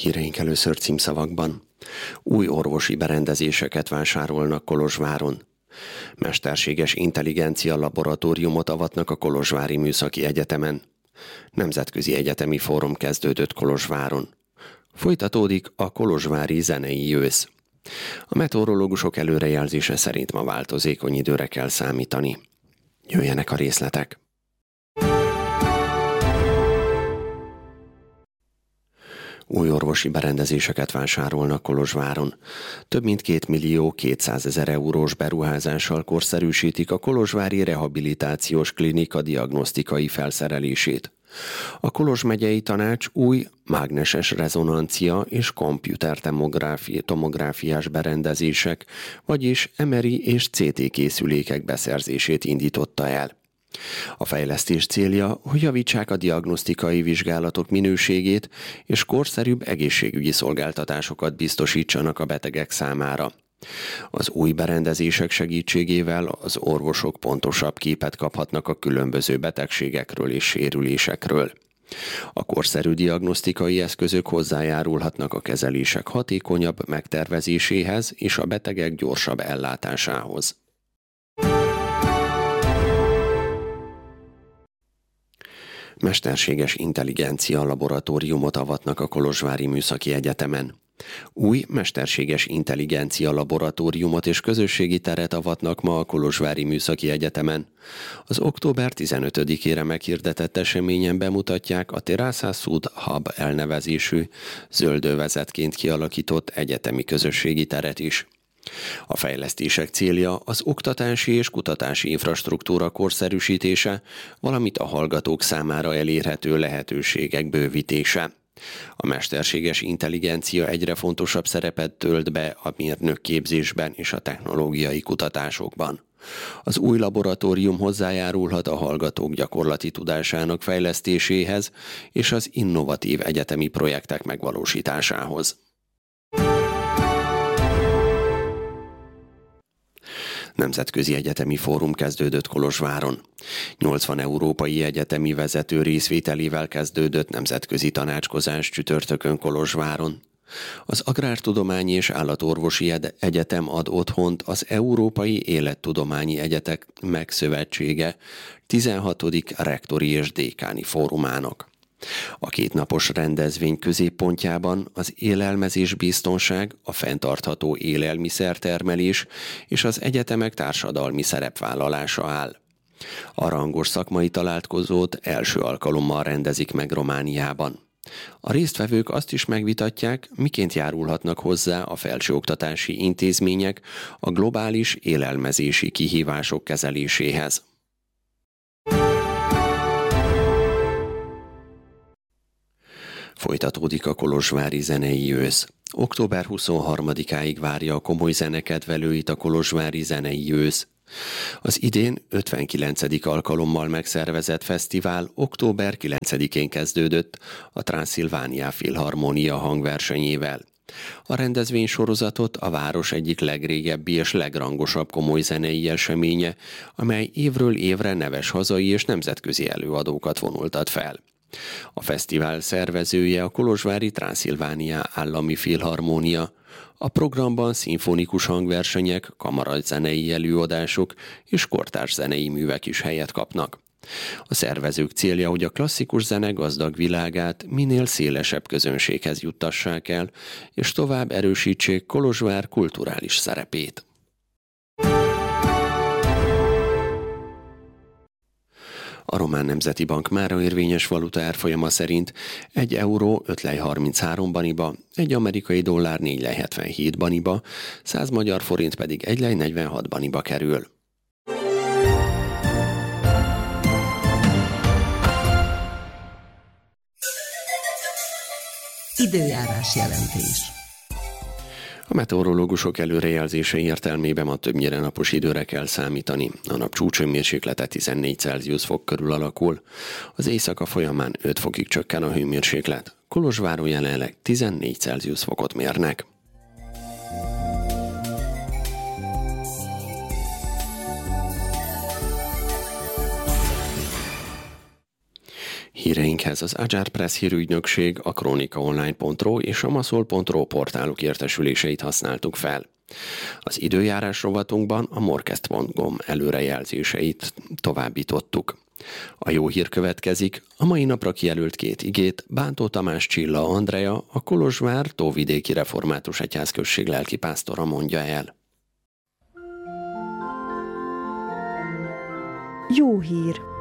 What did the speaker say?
Híreink először címszavakban. Új orvosi berendezéseket vásárolnak Kolozsváron. Mesterséges intelligencia laboratóriumot avatnak a Kolozsvári Műszaki Egyetemen. Nemzetközi egyetemi fórum kezdődött Kolozsváron. Folytatódik a kolozsvári zenei ősz. A meteorológusok előrejelzése szerint ma változékony időre kell számítani. Jöjjenek a részletek! Új orvosi berendezéseket vásárolnak Kolozsváron. Több mint 2.200.000 eurós beruházással korszerűsítik a kolozsvári rehabilitációs klinika diagnosztikai felszerelését. A Kolozs megyei tanács új mágneses rezonancia és komputertomográfiás berendezések, vagyis MRI és CT készülékek beszerzését indította el. A fejlesztés célja, hogy javítsák a diagnosztikai vizsgálatok minőségét és korszerűbb egészségügyi szolgáltatásokat biztosítsanak a betegek számára. Az új berendezések segítségével az orvosok pontosabb képet kaphatnak a különböző betegségekről és sérülésekről. A korszerű diagnosztikai eszközök hozzájárulhatnak a kezelések hatékonyabb megtervezéséhez és a betegek gyorsabb ellátásához. Mesterséges intelligencia laboratóriumot avatnak a Kolozsvári Műszaki Egyetemen. Új mesterséges intelligencia laboratóriumot és közösségi teret avatnak ma a Kolozsvári Műszaki Egyetemen. Az október 15-ére meghirdetett eseményen bemutatják a Terasa Sud Hub elnevezésű zöldövezetként kialakított egyetemi közösségi teret is. A fejlesztések célja az oktatási és kutatási infrastruktúra korszerűsítése, valamint a hallgatók számára elérhető lehetőségek bővítése. A mesterséges intelligencia egyre fontosabb szerepet tölt be a mérnökképzésben és a technológiai kutatásokban. Az új laboratórium hozzájárulhat a hallgatók gyakorlati tudásának fejlesztéséhez és az innovatív egyetemi projektek megvalósításához. Nemzetközi egyetemi fórum kezdődött Kolozsváron. 80 európai egyetemi vezető részvételével kezdődött nemzetközi tanácskozás csütörtökön Kolozsváron. Az Agrártudományi és Állatorvosi Egyetem ad otthont az Európai Élettudományi Egyetemek Szövetsége 16. rektori és dékáni fórumának. A kétnapos rendezvény középpontjában az élelmezés biztonság, a fenntartható élelmiszertermelés és az egyetemek társadalmi szerepvállalása áll. A rangos szakmai találkozót első alkalommal rendezik meg Romániában. A résztvevők azt is megvitatják, miként járulhatnak hozzá a felsőoktatási intézmények a globális élelmezési kihívások kezeléséhez. Folytatódik a kolozsvári zenei ősz. Október 23-áig várja a komoly zenekedvelőit a kolozsvári zenei ősz. Az idén 59. alkalommal megszervezett fesztivál október 9-én kezdődött a Transzilvánia Filharmonia hangversenyével. A rendezvény sorozatot a város egyik legrégebbi és legrangosabb komoly zenei eseménye, amely évről évre neves hazai és nemzetközi előadókat vonultat fel. A fesztivál szervezője a kolozsvári Transzilvánia Állami Filharmonia. A programban szimfonikus hangversenyek, kamarazenei előadások és kortárs zenei művek is helyet kapnak. A szervezők célja, hogy a klasszikus zene gazdag világát minél szélesebb közönséghez juttassák el, és tovább erősítsék Kolozsvár kulturális szerepét. A Román Nemzeti Bank mára érvényes valuta árfolyama szerint 1 euró 5 lej 33 baniba, 1 amerikai dollár 4 lej 77 baniba, 100 magyar forint pedig 1 lej 46 baniba kerül. Időjárás jelentés. A meteorológusok előrejelzése értelmében ma többnyire napos időre kell számítani. A nap csúcshőmérséklete 14 Celsius fok körül alakul. Az éjszaka folyamán 5 fokig csökken a hőmérséklet. Kolozsváron jelenleg 14 Celsius fokot mérnek. Híreinkhez az Agyar Press hírügynökség, a kronikaonline.ro és a maszol.ro portáluk értesüléseit használtuk fel. Az időjárás rovatunkban a morkest.com előrejelzéseit továbbítottuk. A jó hír következik, a mai napra kijelölt 2 igét Bántó Tamás Csilla Andrea, a Kolozsvár Tóvidéki Református Egyházközség lelkipásztora mondja el. Jó hír!